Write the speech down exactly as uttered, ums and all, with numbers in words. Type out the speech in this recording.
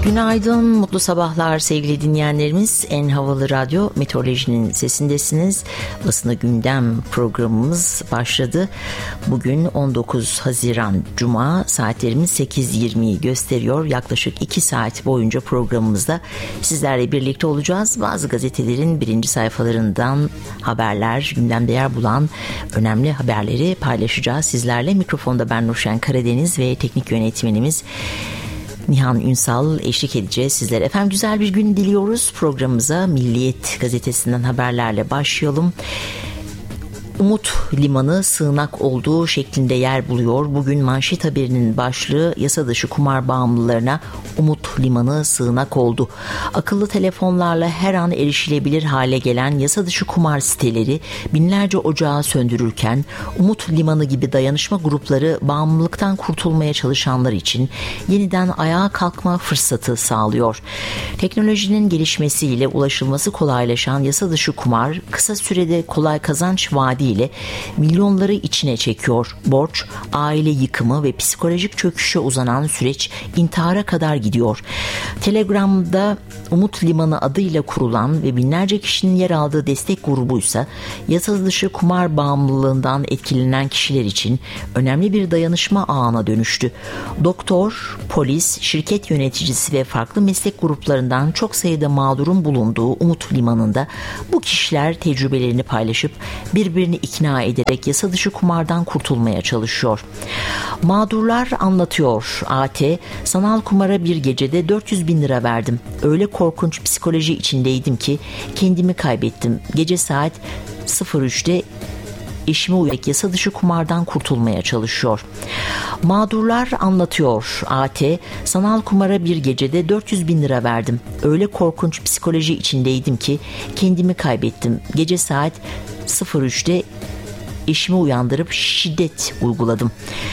Günaydın, mutlu sabahlar sevgili dinleyenlerimiz. En Havalı Radyo Meteoroloji'nin sesindesiniz. Basına Gündem programımız başladı. Bugün on dokuz Haziran Cuma, saatlerimiz sekiz yirmiyi gösteriyor. Yaklaşık iki saat boyunca programımızda sizlerle birlikte olacağız. Bazı gazetelerin birinci sayfalarından haberler, gündemde yer bulan önemli haberleri paylaşacağız sizlerle. Mikrofonda ben Nurşen Karadeniz ve teknik yönetmenimiz Nihan Ünsal eşlik edeceğiz sizlere. Efendim, güzel bir gün diliyoruz. Programımıza Milliyet gazetesinden haberlerle başlayalım. Umut Limanı sığınak olduğu şeklinde yer buluyor. Bugün manşet haberinin başlığı yasa dışı kumar bağımlılarına Umut Limanı sığınak oldu. Akıllı telefonlarla her an erişilebilir hale gelen yasa dışı kumar siteleri binlerce ocağı söndürürken Umut Limanı gibi dayanışma grupları bağımlılıktan kurtulmaya çalışanlar için yeniden ayağa kalkma fırsatı sağlıyor. Teknolojinin gelişmesiyle ulaşılması kolaylaşan yasa dışı kumar kısa sürede kolay kazanç vaadi ile milyonları içine çekiyor. Borç, aile yıkımı ve psikolojik çöküşe uzanan süreç intihara kadar gidiyor. Telegram'da Umut Limanı adıyla kurulan ve binlerce kişinin yer aldığı destek grubuysa yasa dışı kumar bağımlılığından etkilenen kişiler için önemli bir dayanışma ağına dönüştü. Doktor, polis, şirket yöneticisi ve farklı meslek gruplarından çok sayıda mağdurun bulunduğu Umut Limanı'nda bu kişiler tecrübelerini paylaşıp birbirini ikna ederek yasa dışı kumardan kurtulmaya çalışıyor. Mağdurlar anlatıyor. A T, sanal kumara bir gecede dört yüz bin lira verdim. Öyle korkunç psikoloji içindeydim ki kendimi kaybettim. Gece saat sıfır üçte eşime uyarak yasa dışı kumardan kurtulmaya çalışıyor. Mağdurlar anlatıyor. A T, sanal kumara bir gecede dört yüz bin lira verdim. Öyle korkunç psikoloji içindeydim ki kendimi kaybettim. Gece saat sıfır üçte eşimi uyandırıp şiddet uyguladım.